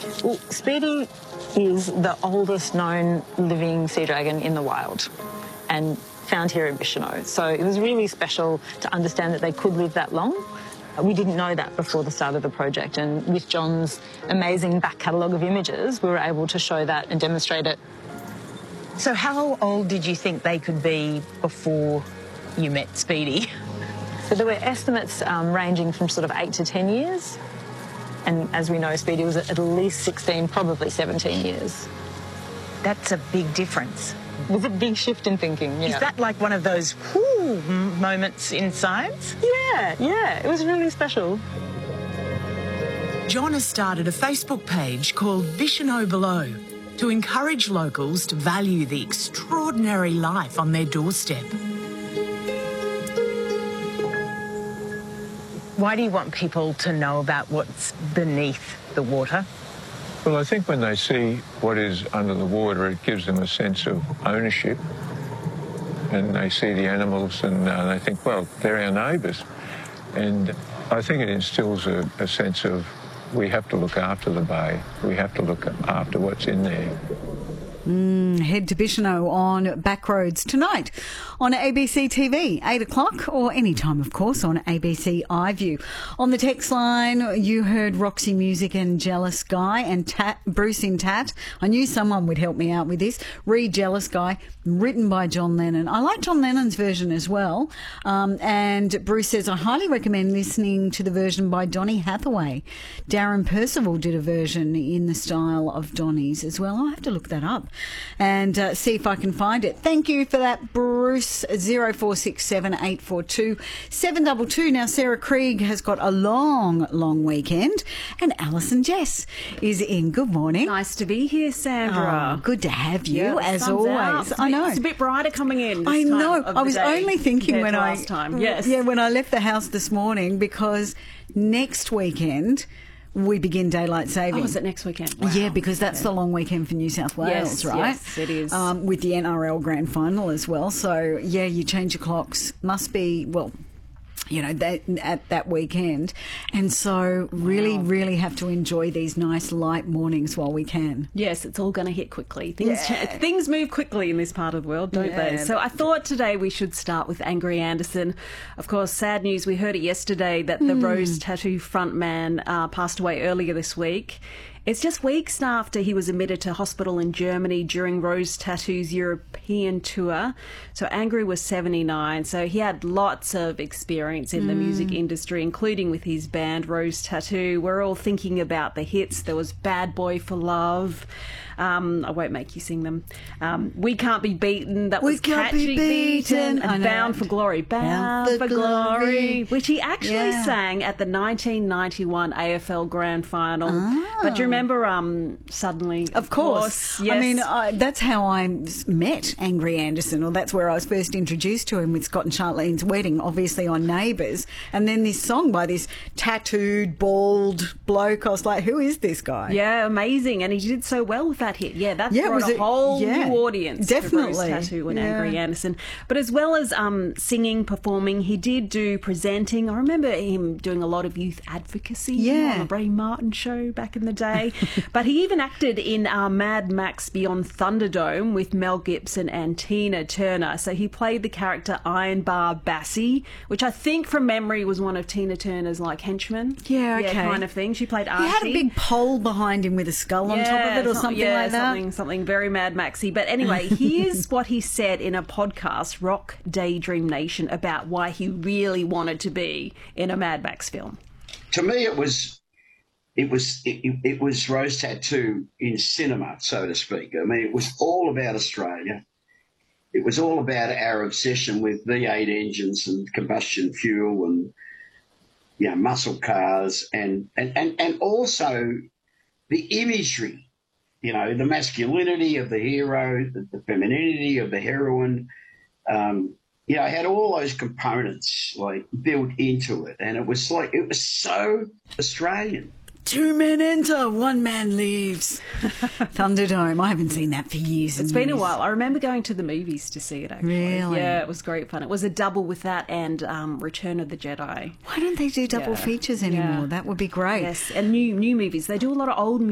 Well, Speedy is the oldest known living sea dragon in the wild and found here in Bicheno. So it was really special to understand that they could live that long. We didn't know that before the start of the project, and with John's amazing back catalogue of images, we were able to show that and demonstrate it. So how old did you think they could be before you met Speedy? So there were estimates ranging from sort of 8 to 10 years. And as we know, Speedy was at least 16, probably 17 years. That's a big difference. It was a big shift in thinking, yeah. Is that like one of those whoo moments in science? Yeah, it was really special. John has started a Facebook page called Bicheno Below to encourage locals to value the extraordinary life on their doorstep. Why do you want people to know about what's beneath the water? Well, I think when they see what is under the water, it gives them a sense of ownership. And they see the animals and they think, well, they're our neighbours. And I think it instills a sense of we have to look after the bay. We have to look after what's in there. Head to Bicheno on Backroads tonight on ABC TV, 8 o'clock, or any time, of course, on ABC iView. On the text line, you heard Roxy Music and Jealous Guy and Bruce in Tat. I knew someone would help me out with this. Read Jealous Guy, written by John Lennon. I like John Lennon's version as well. And Bruce says, I highly recommend listening to the version by Donny Hathaway. Darren Percival did a version in the style of Donny's as well. I'll have to look that up and see if I can find it. Thank you for that, Bruce. 0467 842 722. Now, Sarah Krieg has got a long weekend, and Alison Jess is in. Good morning. Nice to be here, Sandra. Oh, good to have you, as always. I know. It's a bit brighter coming in. I know. I was only thinking when last time. Yes. When I left the house this morning, because next weekend we begin daylight saving. Oh, is it next weekend? Wow. Yeah, because that's the long weekend for New South Wales, right? Yes, it is. With the NRL Grand Final as well. So, yeah, you change your clocks. Must be, well, you know, at that weekend. And so really have to enjoy these nice light mornings while we can. Yes, it's all going to hit quickly. Things move quickly in this part of the world, don't they? So I thought today we should start with Angry Anderson. Of course, sad news. We heard it yesterday that the Rose Tattoo frontman passed away earlier this week. It's just weeks after he was admitted to hospital in Germany during Rose Tattoo's European tour. So Angry was 79, so he had lots of experience in the music industry, including with his band Rose Tattoo. We're all thinking about the hits. There was Bad Boy for Love. I won't make you sing them. We Can't Be Beaten. That was Catchy Beaten. And Bound for Glory. Bound for Glory. Which he actually sang at the 1991 AFL Grand Final. But do you remember Suddenly? Of course. Yes. I mean, that's how I met Angry Anderson, or that's where I was first introduced to him with Scott and Charlene's wedding, obviously on Neighbours. And then this song by this tattooed, bald bloke. I was like, who is this guy? Yeah, amazing. And he did so well with that hit. Yeah, that brought a whole new audience definitely. to Rose Tattoo and Angry Anderson. But as well as singing, performing, he did do presenting. I remember him doing a lot of youth advocacy on the Ray Martin show back in the day. But he even acted in Mad Max Beyond Thunderdome with Mel Gibson and Tina Turner. So he played the character Iron Bar Bassie, which I think from memory was one of Tina Turner's like henchmen. Yeah, okay. Kind of thing. She played Archie. He had a big pole behind him with a skull on top of it or something like that. Something very Mad Maxy. But anyway, here's what he said in a podcast, Rock Daydream Nation, about why he really wanted to be in a Mad Max film. To me, it was Rose Tattoo in cinema, so to speak. I mean, it was all about Australia. It was all about our obsession with V8 engines and combustion fuel and, you know, muscle cars and also the imagery, you know, the masculinity of the hero, the femininity of the heroine. You know, I had all those components like built into it, and it was so Australian. 2 men enter, 1 man leaves. Thunderdome. I haven't seen that for years. It's been a while. I remember going to the movies to see it, actually. Really? Yeah, it was great fun. It was a double with that and Return of the Jedi. Why don't they do double features anymore? That would be great. Yes, and new movies. They do a lot of old